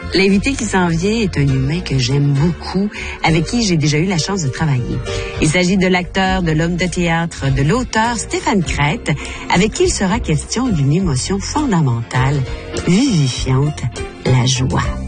L'invité qui s'en vient est un humain que j'aime beaucoup, avec qui j'ai déjà eu la chance de travailler. Il s'agit de l'acteur, de l'homme de théâtre, de l'auteur Stéphane Crête, avec qui il sera question d'une émotion fondamentale, vivifiante, la joie.